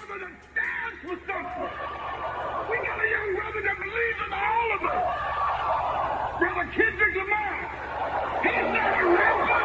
brother that stands for something. We got a young brother that believes in all of us. Brother Kendrick Lamar. He's not a rapper.